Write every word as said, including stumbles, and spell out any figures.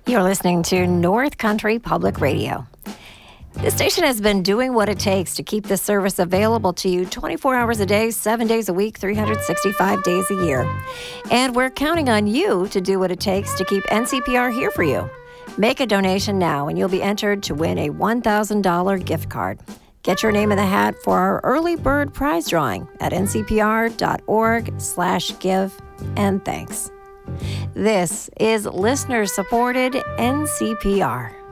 You're listening to North Country Public Radio. This station has been doing what it takes to keep this service available to you twenty-four hours a day, seven days a week, three hundred sixty-five days a year. And we're counting on you to do what it takes to keep N C P R here for you. Make a donation now and you'll be entered to win a one thousand dollars gift card. Get your name in the hat for our early bird prize drawing at ncpr.org slash give and thanks. This is listener-supported N C P R.